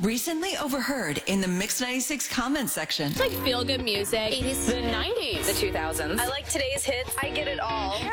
Recently overheard in the Mix 96 comment section. It's like feel-good music. 80s. The 90s. The 2000s. I like today's hits. I get it all.